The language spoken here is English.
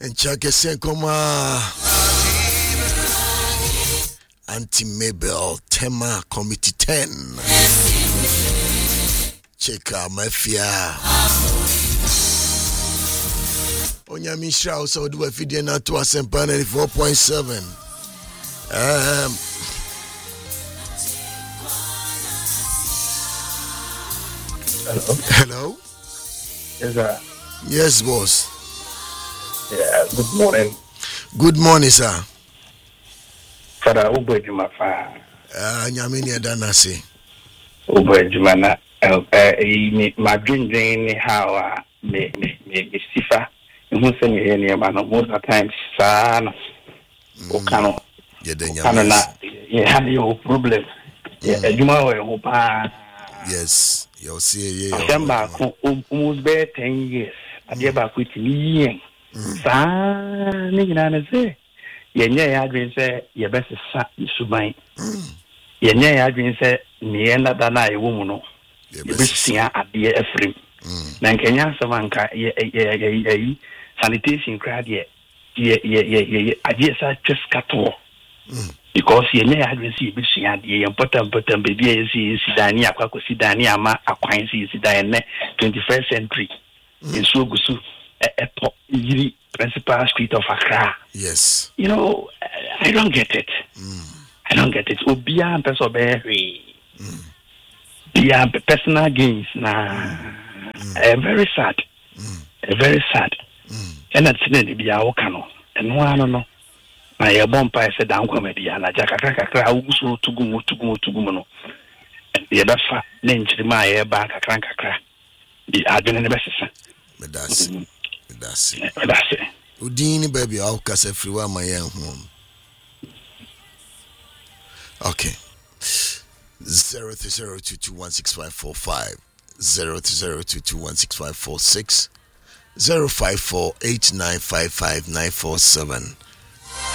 Nchake Senkoma Auntie Mabel Tema Committee 10 Cheka Mafia Onyamisha also do a video na to Asempa 94.7 Hello? Yes, sir. Yes, boss. Yeah, good morning. Good morning, sir. Father, Ubo Jumafa. Nyamini Adanasi. Ubo Jumana. My dream how me sifa. You say me here, man. Most of the time, son. Okano. You have your problem. Yeah, Juma or Opa. Yes, you'll see. December almost be 10 years. I get back with me. Sa ni na say yenye ya adwin say ye best sa suban yenye ya adwin say ne na da na ewo mu no ye besia ade afrim na nkenya samanka ye sanitation crowd ye ade sa tweskato because yenye ya adwin say ye besia ade ye important baby ye si dani akwa si dani ama akwan si dan ne 21st century in Sogusu a principal street of Accra. Yes. You know, I don't get it. I don't get it. Obia person be personal gains very sad. Very sad. And that's the be our cano. And one no. My bompa said down comedy and I kakra uguso to gumo no. And the other fat name my back a crankakra. The admin the best. That's it. Udini baby, I'll cast everyone my young home. Okay. 03022165545 03022165546 05489555947